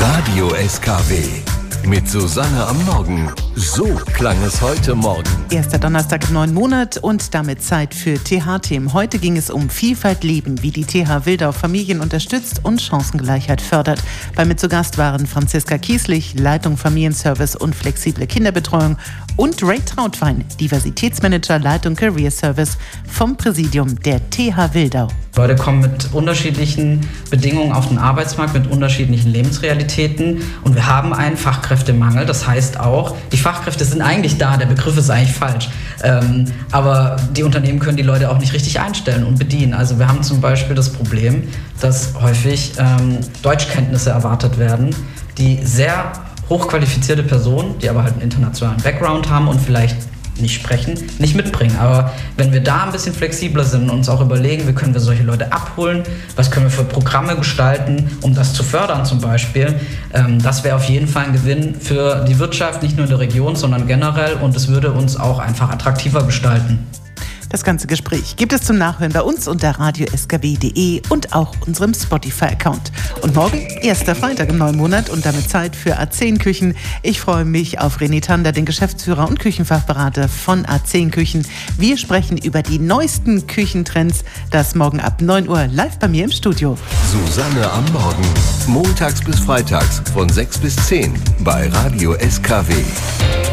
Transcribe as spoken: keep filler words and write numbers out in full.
Radio S K W mit Susanne am Morgen. So klang es heute Morgen. Erster Donnerstag im neuen Monat und damit Zeit für T H-Themen. Heute ging es um Vielfalt leben, wie die T H Wildau Familien unterstützt und Chancengleichheit fördert. Bei mir zu Gast waren Franziska Kieslich, Leitung Familienservice und flexible Kinderbetreuung, und Ray Trautwein, Diversitätsmanager, Leitung Career Service vom Präsidium der T H Wildau. Leute kommen mit unterschiedlichen Bedingungen auf den Arbeitsmarkt, mit unterschiedlichen Lebensrealitäten, und wir haben einen Fachkräftemangel. Das heißt auch, die Fachkräfte sind eigentlich da, der Begriff ist eigentlich falsch, ähm, aber die Unternehmen können die Leute auch nicht richtig einstellen und bedienen. Also wir haben zum Beispiel das Problem, dass häufig ähm, Deutschkenntnisse erwartet werden, die sehr hochqualifizierte Personen, die aber halt einen internationalen Background haben und vielleicht nicht sprechen, nicht mitbringen. Aber wenn wir da ein bisschen flexibler sind und uns auch überlegen, wie können wir solche Leute abholen, was können wir für Programme gestalten, um das zu fördern zum Beispiel, ähm, das wäre auf jeden Fall ein Gewinn für die Wirtschaft, nicht nur in der Region, sondern generell, und es würde uns auch einfach attraktiver gestalten. Das ganze Gespräch gibt es zum Nachhören bei uns unter radio s k w punkt d e und auch unserem Spotify-Account. Und morgen, erster Freitag im neuen Monat und damit Zeit für A zehn Küchen. Ich freue mich auf René Tander, den Geschäftsführer und Küchenfachberater von A zehn Küchen. Wir sprechen über die neuesten Küchentrends. Das morgen ab neun Uhr live bei mir im Studio. Susanne am Morgen. Montags bis freitags von sechs bis zehn bei Radio S K W.